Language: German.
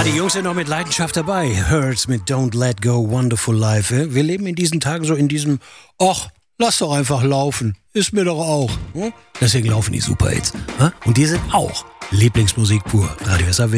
die Jungs sind noch mit Leidenschaft dabei. Hurts mit Don't Let Go, Wonderful Life. Wir leben in diesen Tagen so in diesem, ach, lass doch einfach laufen. Ist mir doch auch. Deswegen laufen die Superhits. Und die sind auch Lieblingsmusik pur. Radio SAW.